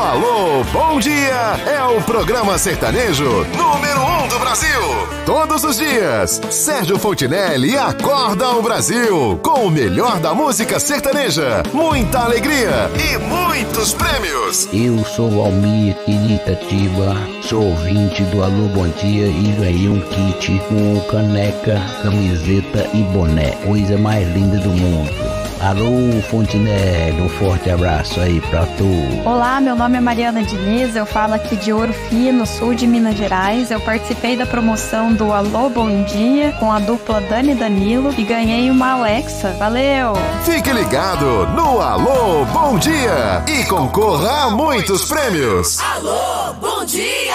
Alô, bom dia! É o programa sertanejo número 1 do Brasil. Todos os dias, Sérgio Fontinelli acorda o Brasil com o melhor da música sertaneja, muita alegria e muitos prêmios. Eu sou o Almir de Itatiba, sou ouvinte do Alô Bom Dia e ganhei um kit com caneca, camiseta e boné, coisa mais linda do mundo. Alô, Fontinelli, um forte abraço aí pra tu. Olá, meu nome é Mariana Diniz, eu falo aqui de Ouro Fino, sul de Minas Gerais. Eu participei da promoção do Alô Bom Dia com a dupla Dani e Danilo e ganhei uma Alexa. Valeu! Fique ligado no Alô Bom Dia e concorra a muitos prêmios. Alô, bom dia!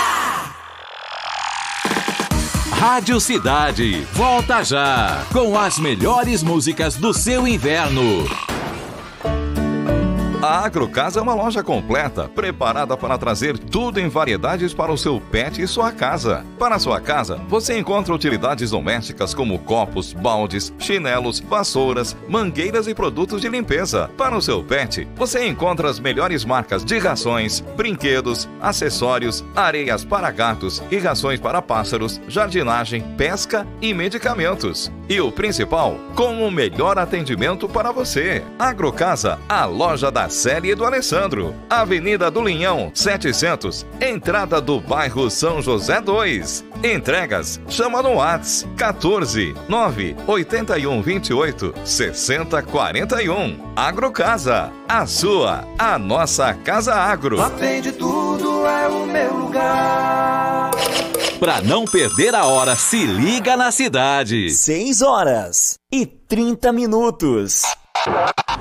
Rádio Cidade, volta já, com as melhores músicas do seu inverno. A Agrocasa é uma loja completa, preparada para trazer tudo em variedades para o seu pet e sua casa. Para a sua casa, você encontra utilidades domésticas como copos, baldes, chinelos, vassouras, mangueiras e produtos de limpeza. Para o seu pet, você encontra as melhores marcas de rações, brinquedos, acessórios, areias para gatos e rações para pássaros, jardinagem, pesca e medicamentos. E o principal, com o melhor atendimento para você. Agrocasa, a loja da Célia e do Alessandro, Avenida do Linhão, 700, entrada do bairro São José 2. Entregas, chama no Whats 14 9 81 28 60 41. Agrocasa, a sua, a nossa Casa Agro. Lá tem de tudo, é o meu lugar. Pra não perder a hora, se liga na cidade. 6 horas e 30 minutos.